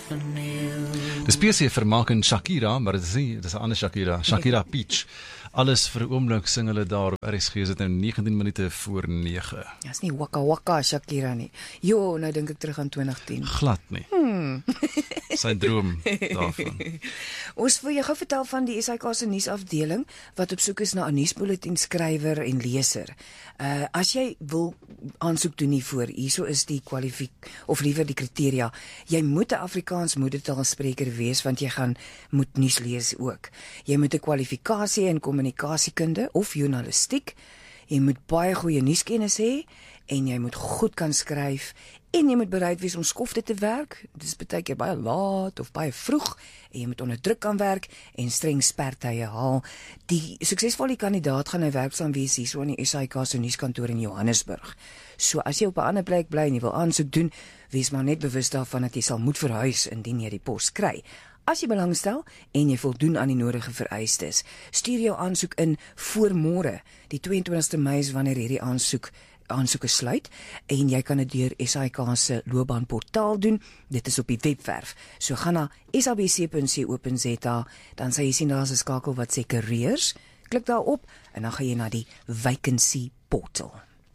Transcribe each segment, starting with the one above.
Dis PC vermaak in Shakira, maar dit is 'n ander Shakira, Shakira Peach. Alles vir 'n oomblik sing hulle daar op RSG, is dit nou 19 minute voor 9. Ja, is nie Waka Waka Shakira nie. Jo, nou dink ek terug aan 2010. Glad nie. Sy droom daarvan. Ons wil jou gou vertel van die SAK se nuusafdeling wat op soek is na 'n nuusbulletin skrywer en leser. As jy wil aansoek doen hiervoor, hierso is die of liewer die kriteria. Jy moet 'n Afrikaans moedertaalspreker wees want jy moet nuus lees ook. Jy moet 'n kwalifikasie in kommunikasiekunde of journalistiek. Jy moet baie goeie nuuskennis hê en jy moet goed kan skryf en jy moet bereid wees om skofte te werk. Dit is baie keer baie laat of baie vroeg en jy moet onder druk kan werk en streng spertye haal. Die suksesvolle kandidaat gaan werksaam wees hierso in die SAK se nuuskantoor in Johannesburg. So as jy op 'n ander plek bly en jy wil aansoek doen, wees maar net bewus daarvan dat jy sal moet verhuis indien jy die pos kry. As jy belangstel en jy voldoen aan die nodige vereistes, stuur jou aansoek in voor môre. Die 22ste Mei is wanneer hierdie aansoeke sluit en jy kan dit deur SAK se loopbaanportaal doen. Dit is op die webwerf. So gaan na sabc.co.za, dan sal jy sien daar's 'n skakel wat sê careers. Klik daarop en dan gaan jy na die vacancy portal.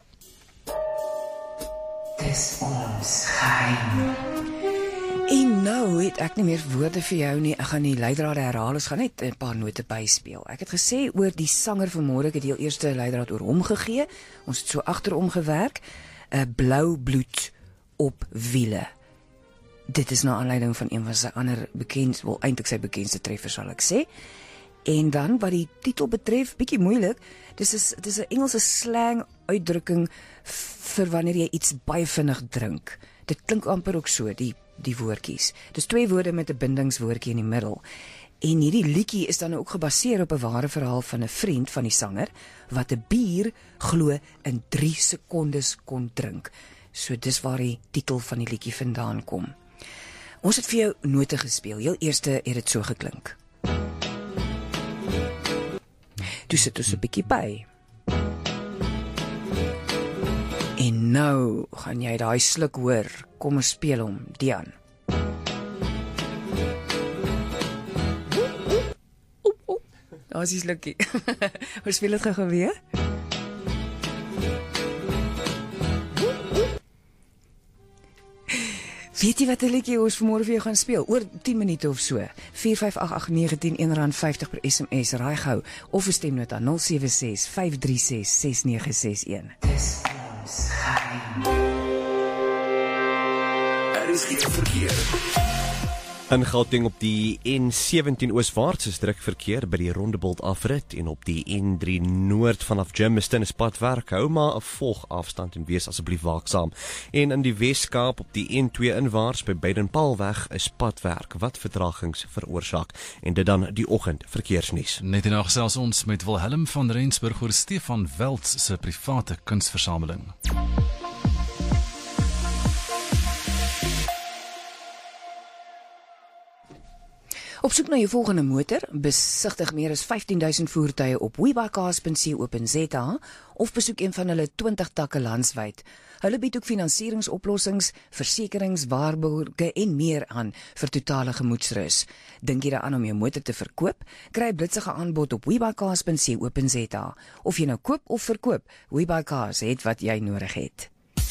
Dis ons geheim. En nou het ek nie meer woorde vir jou nie. Ek gaan die leidraad herhaal. Ons gaan net 'n paar note byspeel. Ek het gesê oor die sanger vanmôre, ek het die eerste leidraad oor hom gegee. Ons het so agterom gewerk. 'n Blou bloed op wiele. Dit is na aanleiding van een van sy ander eintlik sy bekendste treffers sal ek sê. En dan wat die titel betref, bietjie moeilik. Dis 'n Engelse slang uitdrukking vir wanneer jy iets baie vinnig drink. Dit klink amper ook so, die woordjies. Dis 2 woorde met 'n bindingswoordjie in die middel. En hierdie liedjie is dan ook gebaseer op 'n ware verhaal van 'n vriend van die sanger wat 'n bier glo in 3 sekondes kon drink. So dis waar die titel van die liedjie vandaan kom. Ons het vir jou note gespeel. Heel eerste het dit so geklink. Toe sit ons 'n bietjie by. En nou gaan jy daai sluk hoor. Kom ons speel hom, Dian. Daar is die slukkie. Ons speel dit gou weer. Weet jy wat 'n liedjie ons vanmôre vir jou gaan speel? Oor 10 minute of so. 4588910 R1.50 per SMS. Raai gou of 'n stemnota 076 536 6961. Dis ons geheim. Is geen verkeer. In Gauteng op die N17 ooswaarts is druk verkeer by die Rondebolt afrit en op die N3 noord vanaf Germiston is padwerk. Hou maar 'n volgafstand en wees asseblief waaksaam. En in die Wes-Kaap op die N2 inwaarts by Bedenpaalweg is padwerk wat vertragings veroorsaak. En dit dan die oggend verkeersnuus. Net hierna gesels ons met Wilhelm van Rensburg oor Stefan Welts se private kunsversameling. Op soek na jou volgende motor, besigtig meer as 15,000 voertuie op webuycars.co.za of besoek een van hulle 20 takke landwyd. Hulle bied ook finansieringsoplossings, versekerings, waarborge en meer aan vir totale gemoedsrus. Dink jy daaraan om jou motor te verkoop? Kry 'n blitsige aanbod op webuycars.co.za. Of jy nou koop of verkoop, Webuycars het wat jy nodig het.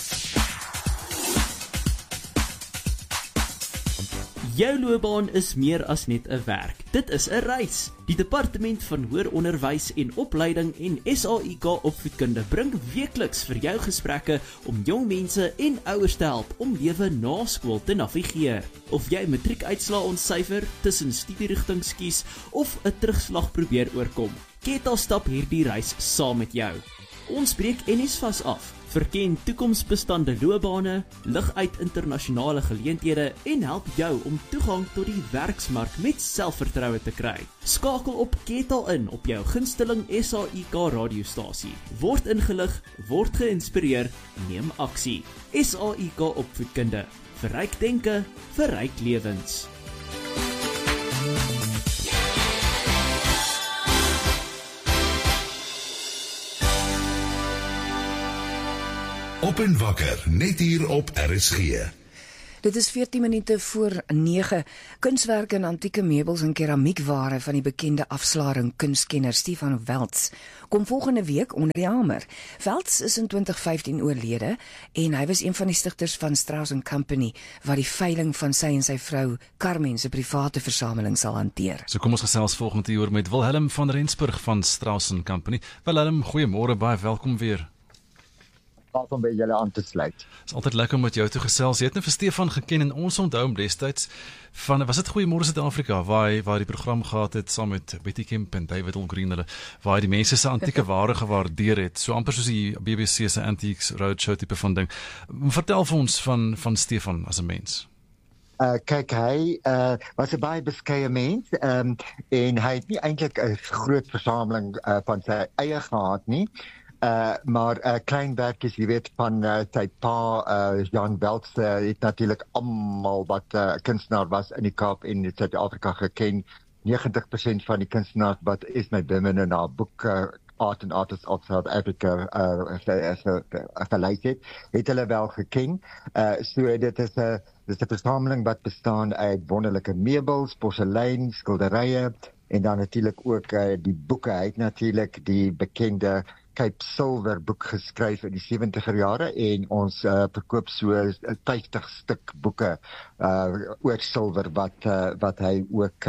Jou loopbaan is meer as net 'n werk. Dit is 'n reis. Die Departement van Hoër Onderwys en Opleiding en SAIK Opvoedkunde bring weekliks vir jou gesprekke om jong mense en ouers te help om lewe na skool te navigeer. Of jy matriekuitslae ontsyfer, tussen studierigtings kies of 'n terugslag probeer oorkom, Ketal stap hierdie reis saam met jou. Ons breek NSFAS af, verken toekomsbestande loopbane, lig uit internasionale geleenthede en help jou om toegang tot die werksmark met selfvertroue te kry. Skakel op Ketal in op jou gunsteling SAIK radiostasie. Word ingelig, word geïnspireer, neem aksie. SAIK Opvoedkunde. Verryk denke, verryk lewens. Op en wakker, net hier op RSG. Dit is 14 minute voor 9. Kunswerke en antieke meubels en keramiekware van die bekende afslaer kunstkenner Stefan Welts kom volgende week onder die hamer. Welts is in 2015 oorlede en hy was een van die stigters van Strauss & Company wat die veiling van sy en sy vrou Carmen se private versameling sal hanteer. So kom ons gesels volgende uur met Wilhelm van Rensburg van Strauss & Company. Wilhelm, goeiemôre, baie welkom weer. Om by julle aan te sluit. Het is altyd lekker om met jou te gesels. Jy het nou vir Stefan geken en ons onthou hom destyds van, was dit Goeiemôre Suid-Afrika, waar die program gehad het saam met Betty Kemp en David Olgreen, waar die mense se antieke ware gewaardeer het, so amper soos die BBC se Antiques Roadshow tipe van ding. Vertel vir ons van Stefan as 'n mens. Kyk, hy was 'n baie beskeie mens en hy het nie eintlik 'n groot versameling van sy eie gehad nie. Maar klein werkies, jy weet, van sy pa, Jan Welts, het natuurlik almal wat kunstenaar was in die Kaap en in Suid-Afrika geken. 90% van die kunstenaars wat is my women in haar boek Art and Artists of South Africa gelys het hulle wel geken. So dit is 'n versameling wat bestaan uit wonderlike meubels, porselein, skilderye en dan natuurlik ook die boeke. Hy het natuurlik die bekende Cape Silver boek geskryf in die 70er jare en ons verkoop so 50 stuk boeke oor silwer wat hy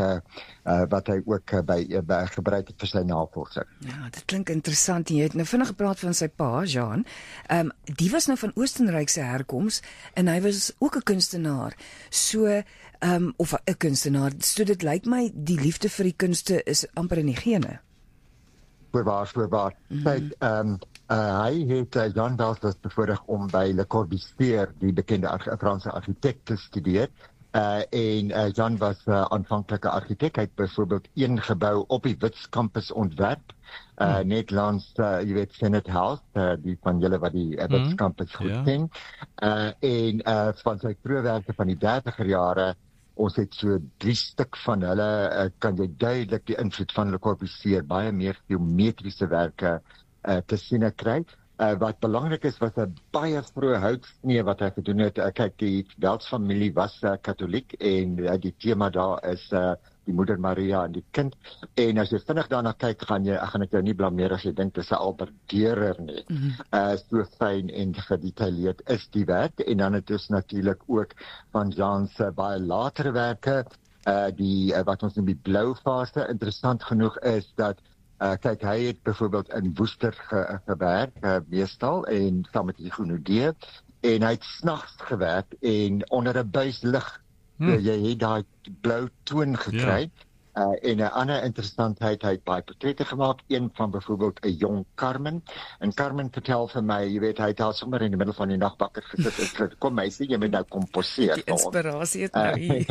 ook by gebruik het vir sy navorsing. Ja, dit klink interessant. Jy het nou vinnig gepraat van sy pa, Jean. Die was nou van Oostenrykse herkoms en hy was ook 'n kunstenaar. So of 'n kunstenaar. So dit lyk my die liefde vir die kunste is amper in die gene. Voorwaar. Kyk, hy het Jan Welts was bevoorreg om by Le Corbusier, die bekende Franse argitek, te studeer. En Jan was aanvanklike argitek. Hy het byvoorbeeld een gebou op die Wits kampus ontwerp, net langs, jy weet, Senate House, die van julle wat die Wits kampus goed ken. En van sy proewerke van die 30er jare, ons het so 3 stuk van hulle, kan jy duidelik die invloed van Le Corbusier, baie meer geometriese werke te sien kry. Wat belangrik is, was 'n baie vroeë houtsnee wat hy gedoen het. Kyk, die Welts familie was katholiek en die tema daar is die Moeder Maria en die kind. En as jy vinnig daarna kyk, gaan ek jou nie blameer as jy dink dis 'n alberdeurer nie. So fyn en gedetailleerd is die werk. En dan het ons natuurlik ook van Jean se baie latere werke, wat ons noem die blou fase. Interessant genoeg is dat kyk, hy het byvoorbeeld in Woester gewerk, meestal, en saam met die Gounodee, en hy het snags gewerk en onder 'n buis lig. Jy het daai blou toon gekry. En 'n ander interessantheid, hy het baie portrette gemaak, een van byvoorbeeld 'n jong Carmen. En Carmen vertel vir my, jy weet, hy het daar sommer in die middel van die nag wakker gesit en gesê, kom meisie, jy moet nou komposeer. Die inspirasie het nou hier.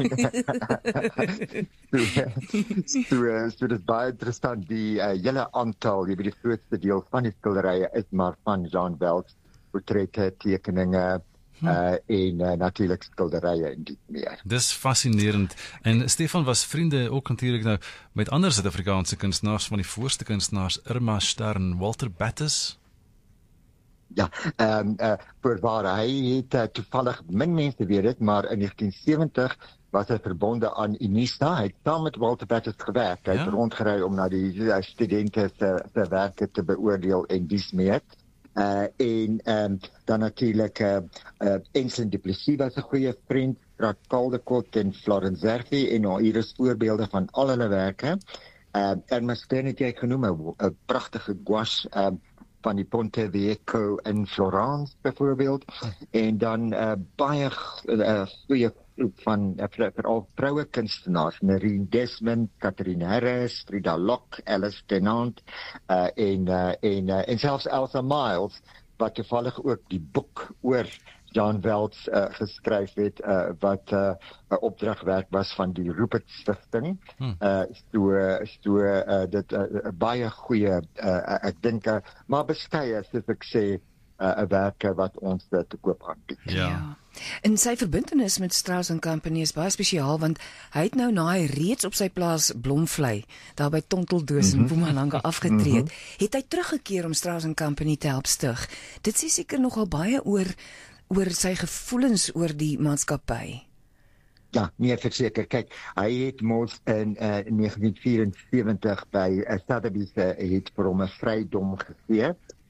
So dit is baie interessant, die hele aantal, jy weet, die grootste deel van die skilderye is maar van Jan Welts, portrette, tekeninge, en natuurlik skilderye en dit meer. Dis fascinerend. En Stefan was vriende ook natuurlik nou met ander Suid-Afrikaanse kunstenaars, van die voorste kunstenaars, Irma Stern, Walter Battis. Ja, voorwaar, hy het toevallig, min mense weet dit, maar in 1970 was hy verbonde aan UNISA. Hy het saam met Walter Battis gewerk. Hy het rondgery om na die studente se werke te beoordeel en dies meer. En dan natuurlijk Enslin Du Plessis was 'n goeie vriend, Raad Caldecott en Florence Zerfi, en hier is voorbeelde van al hulle werke. Irma Stern het jy genoem, 'n pragtige gouache van die Ponte Vecchio in Florence byvoorbeeld, en dan baie goeie groep van veral vroue kunstenaars, Nerine Desmond, Catherine Harris, Frida Locke, Alice Tennant, en selfs Elsa Miles, wat toevallig ook die boek oor Jan Welts geskryf het, wat 'n opdragwerk was van die Rupert Stichting. Dit baie goeie, ek dink, maar beskeie, soos ek sê, 'n werke wat ons te koop aanbied. Ja. En sy verbintenis met Strauss & Company is baie spesiaal, want hy het nou na hy reeds op sy plaas Blomvlei, daar by Tonteldoos in Mpumalanga afgetree het hy teruggekeer om Strauss & Company te help stig. Dit sê seker nogal baie oor oor sy gevoelens oor die maatskappy? Ja, nee, verseker. Kyk, hy het mos in 1974 by Sotheby's het vir hom 'n vrydom gegee